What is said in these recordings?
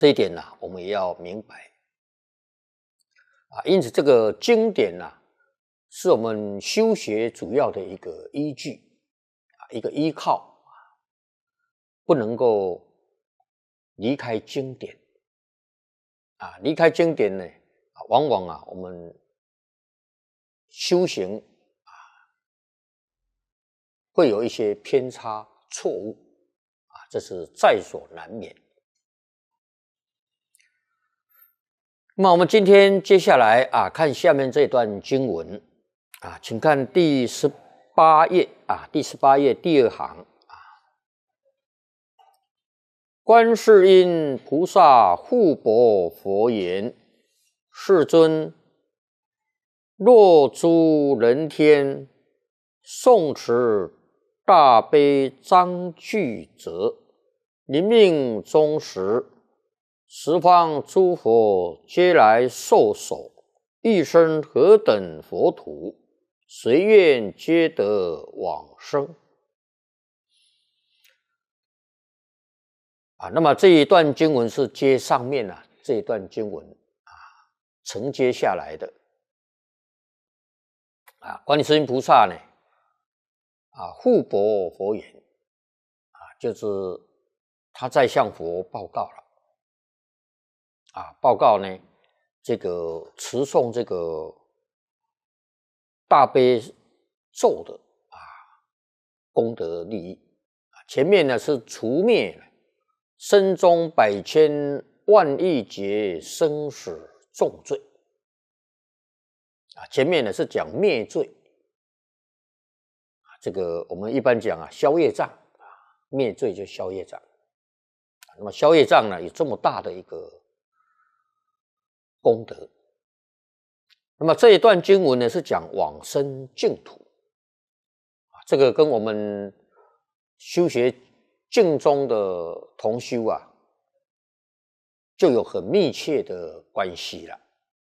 这一点我们也要明白因此这个经典是我们修学主要的一个依据一个依靠不能够离开经典离开经典呢往往我们修行会有一些偏差错误这是在所难免。那么我们今天接下来看下面这段经文请看第18页第18页第2行观世音菩萨护钵佛言：世尊，若诸人天诵持大悲章句者，临命终时，十方诸佛皆来受手，一生何等佛土，随愿皆得往生。那么这一段经文是接上面这一段经文承接下来的观世音菩萨呢护钵佛言就是他在向佛报告了报告呢这个持诵这个大悲咒的功德利益前面呢是除灭身中百千万亿劫生死重罪前面呢是讲灭罪这个我们一般讲消业障灭罪就消业障那么消业障呢有这么大的一个功德那么这一段经文呢是讲往生净土这个跟我们修学净宗的同修就有很密切的关系了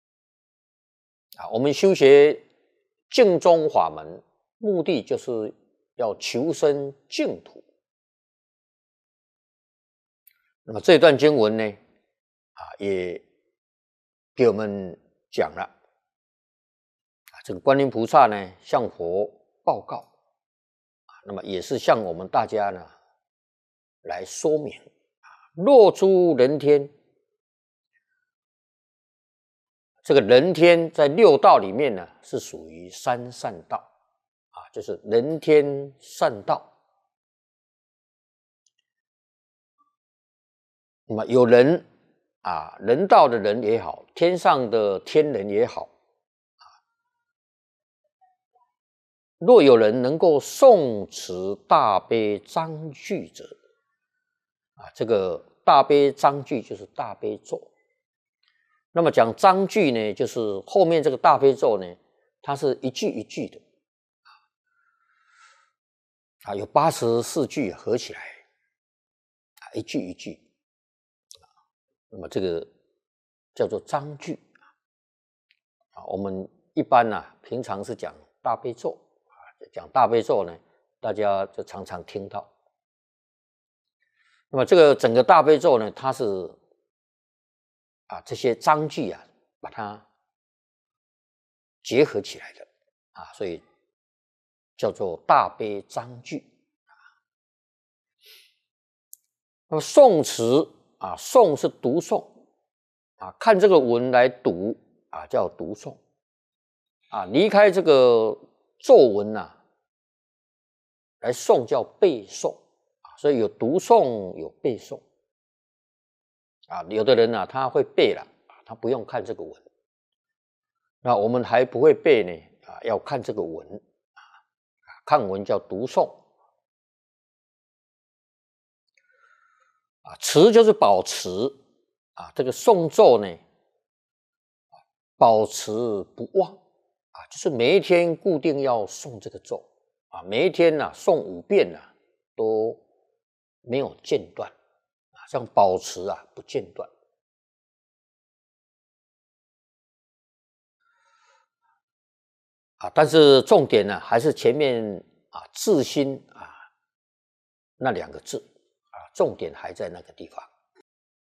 我们修学净宗法门目的就是要求生净土那么这段经文呢也给我们讲了这个观音菩萨呢向佛报告那么也是向我们大家呢来说明若诸人天这个人天在六道里面呢是属于三善道就是人天善道那么有人人道的人也好天上的天人也好若有人能够诵持大悲章句者这个大悲章句就是大悲咒那么讲章句呢就是后面这个大悲咒呢它是一句一句的有84句合起来一句一句那么这个叫做章句我们一般平常是讲大悲咒讲大悲咒呢大家就常常听到那么这个整个大悲咒呢它是这些章句把它结合起来的所以叫做大悲章句那么诵持诵是读诵看这个文来读叫读诵离开这个咒文来诵叫背诵所以有读诵有背诵有的人他会背了他不用看这个文那我们还不会背呢要看这个文看文叫读诵持就是保持这个诵咒呢保持不忘就是每一天固定要诵这个咒每一天诵5遍都没有间断这样保持不间断但是重点呢还是前面自心那2个字重点还在那个地方